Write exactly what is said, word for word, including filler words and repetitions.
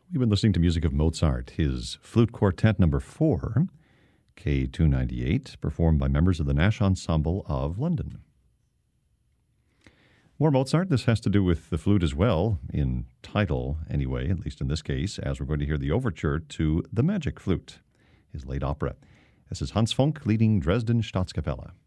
We've been listening to music of Mozart, his Flute Quartet number four, K two ninety-eight, performed by members of the Nash Ensemble of London. More Mozart. This has to do with the flute as well, in title anyway, at least in this case, as we're going to hear the overture to The Magic Flute, his late opera. This is Hans Funk leading Dresden Staatskapelle.